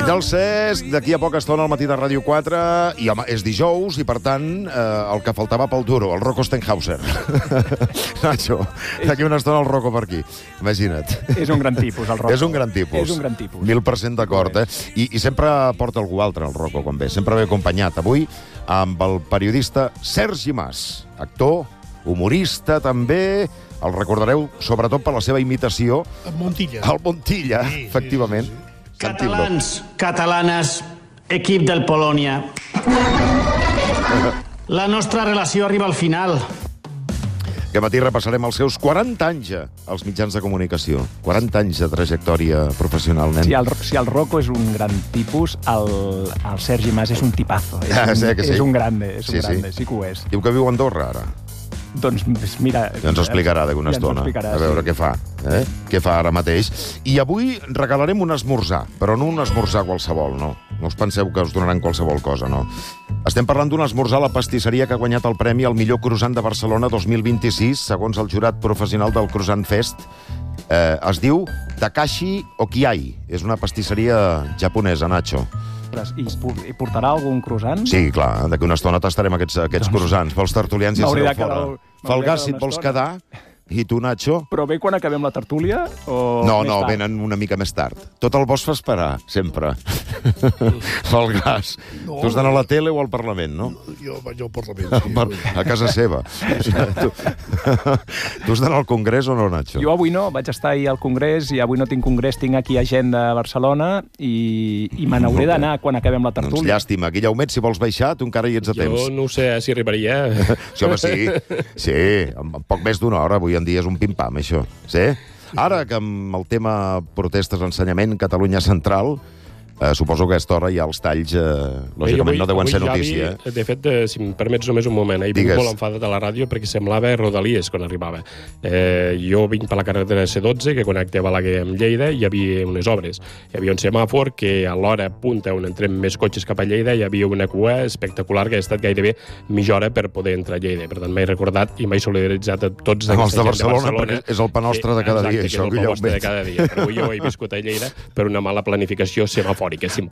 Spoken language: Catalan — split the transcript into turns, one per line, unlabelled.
el Cesc, d'aquí a poca estona al matí de Ràdio 4, i home, és dijous, i per tant, el que faltava pel duro, el Rocco Stenhauser. Nacho, d'aquí una estona el Rocco per aquí. Imagina't.
És un gran tipus, el Rocco.
És un gran tipus.
És un gran tipus.
1000% d'acord, I sempre porta algú altre, el Rocco, quan ve. Sempre ve acompanyat. Avui, amb el periodista Sergi Mas, actor, humorista, també. El recordareu, sobretot, per la seva imitació.
El Montilla.
El Montilla, efectivament.
Sí.
Catalans, catalanes, equip del Polònia. La nostra relació arriba al final.
Aquest matí repassarem els seus 40 anys als mitjans de comunicació. 40 anys de trajectòria professional, nen.
Si el Rocco és un gran tipus, el Sergi Mas és un tipazo. És un grande, sí que ho és.
Diu que viu a Andorra, ara.
Doncs mira...
Ja ens ho explicarà d'una estona. A veure què fa. Què fa ara mateix. I avui regalarem un esmorzar, però no un esmorzar qualsevol, no. No us penseu que us donaran qualsevol cosa, no. Estem parlant d'un esmorzar a la pastisseria que ha guanyat el premi al millor croissant de Barcelona 2026, segons el jurat professional del Croissant Fest. Es diu Takashi Okiai. És una pastisseria japonesa, Nacho.
I portarà algun croissant?
Sí, clar, d'aquí una estona tastarem aquests croissants pels tertulians i el sereu fora. Falgàs, si et vols quedar, i tu, Nacho?
Però ve quan acabem la tertúlia o
No, venen una mica més tard. Tot el vols fa esperar, sempre. Falgàs. Tu has d'anar a la tele o al Parlament, no?
Jo vaig al Parlament, sí.
A casa seva. Tu has d'anar al Congrés o no, Nacho?
Jo avui no, vaig estar ahir al Congrés i avui no tinc Congrés, tinc aquí agenda a Barcelona i me n'hauré d'anar quan acabem la tertúlia.
Doncs llàstima. Guillaumet, si vols baixar, tu encara hi ets a temps.
Jo no sé si arribaria.
Sí, home, sí. Sí, en poc més d'una hora. Avui en dia és un pim-pam, això. Sí? Ara que amb el tema protestes, ensenyament, Catalunya Central, suposo que a aquesta hora ja els talls, lògicament, no deuen ser notícia.
De fet, si em permets només un moment, he vingut molt enfadat a la ràdio perquè semblava Rodalies quan arribava. Jo vinc per la carretera C12, que connecta Balaguer amb Lleida, i hi havia unes obres. Hi havia un semàfor que a l'hora punta on entrem més cotxes cap a Lleida hi havia una cua espectacular que ha estat gairebé mitja hora per poder entrar a Lleida. Per tant, m'he recordat i m'he solidaritzat a tots
amb els de Barcelona, perquè és el pa nostre de cada dia.
Exacte, que és el pa nostre de cada dia. Però jo he viscut a Lleida per una mala planificació semàforica,